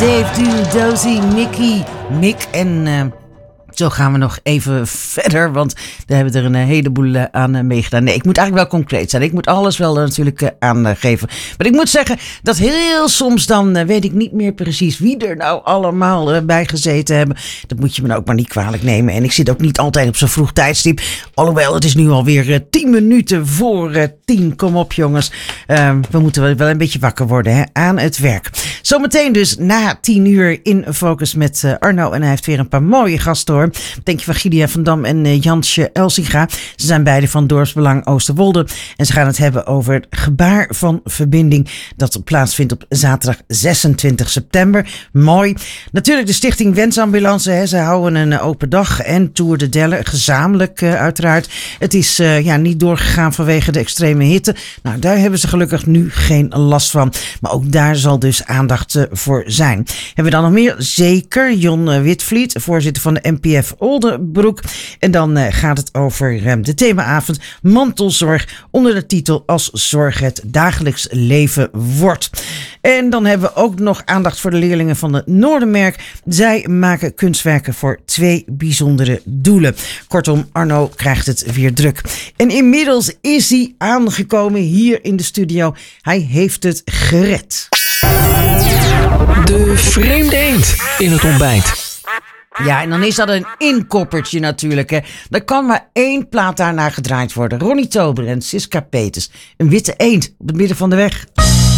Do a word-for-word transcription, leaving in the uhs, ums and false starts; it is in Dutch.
Dave, Doe, Dozy, Mickey, Mick en... Uh, zo gaan we nog even verder, want daar hebben we er een heleboel uh, aan uh, meegedaan. Nee, ik moet eigenlijk wel concreet zijn. Ik moet alles wel uh, natuurlijk uh, aangeven. Maar ik moet zeggen dat heel soms dan uh, weet ik niet meer precies wie er nou allemaal uh, bij gezeten hebben. Dat moet je me ook maar niet kwalijk nemen. En ik zit ook niet altijd op zo'n vroeg tijdstip. Alhoewel, het is nu alweer uh, tien minuten voor uh, tien. Kom op jongens. Uh, we moeten wel een beetje wakker worden hè, aan het werk. Zometeen dus na tien uur in Focus met uh, Arno. En hij heeft weer een paar mooie gasten hoor. Denk je van Gideon van Dam en uh, Jansje Elsinga. Ze zijn beide van Dorpsbelang Oosterwolde. En ze gaan het hebben over het gebaar van verbinding. Dat plaatsvindt op zaterdag zesentwintig september. Mooi. Natuurlijk de stichting Wensambulance. Hè. Ze houden een uh, open dag. En Tour de Delle. Gezamenlijk uh, uiteraard. Het is uh, ja, niet doorgegaan vanwege de extreme hitte. Nou, daar hebben ze gelukkig nu geen last van. Maar ook daar zal dus aandacht uh, voor zijn. Hebben we dan nog meer? Zeker. Jon uh, Witvliet, voorzitter van de M P F Oldenbroek. En dan uh, gaat het over uh, de themaavond mantelzorg onder de titel Als zorg het dagelijks leven wordt. En dan hebben we ook nog aandacht voor de leerlingen van de Noordermerk. Zij maken kunstwerken voor twee bijzondere doelen. Kortom, Arno krijgt het weer druk. En inmiddels is hij aangekomen hier in de studio. Hij heeft het gered. De vreemde eend in het ontbijt. Ja, en dan is dat een inkoppertje natuurlijk. Hè. Er kan maar één plaat daarna gedraaid worden. Ronnie Tober en Siska Peters. Een witte eend op het midden van de weg.